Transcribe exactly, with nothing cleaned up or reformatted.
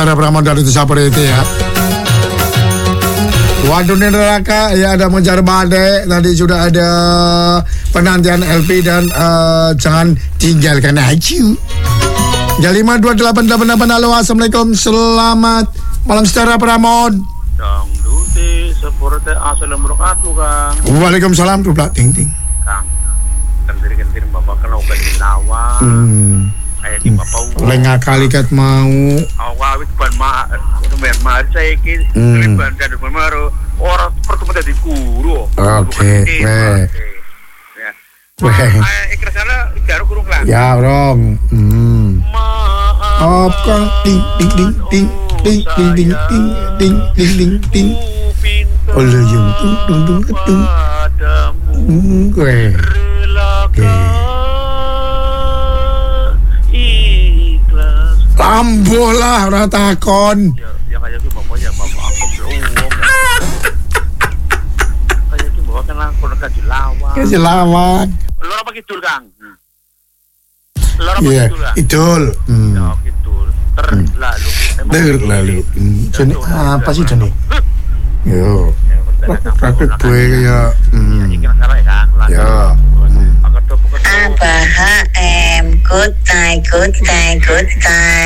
Para Pramoda itu seperti itu ya. Waduh neraka ya, ada mencar badai. Tadi sudah ada penantian L P dan uh, jangan tinggalkan aku. Ya lima dua delapan delapan delapan. Halo, assalamualaikum, selamat malam secara Pramod. Dang duti seperti assalamualaikum Kang. Waalaikumsalam tuh ting ting. Kang, kentir-kentir bapak kena ugan dilawa. Hmm. Kayak di bapak. Lengah kali kat mau. Awal itu ban ma, ban ma saya kiri. Ban dan ban maru orang pertemuan dari guru. Oke, weh. Weh. Ikhlas sana jarum kurung lah. Ya Rom. Hmm. Maaf Kang. Ding ding ding ding ding ding ding ding ding ding ding ding. Oleh yung tung tung tung tung. Hmm, gue. Lambolah rata kon. Ya, ya kayak gitu bapak ya bapak aku belum. Kayak gitu bapak kan langsung kaji lawan. Kaji lawan. Lor apa kidul Kang? Lor apa Iya, kidul lah? idul. Hmm. Ya kidul. Terlalu. Terlalu. Jadi apa sih Joni? Yo. Praktek gue kayak. Hmm. Ya. Abah H M, good night, good night, good night.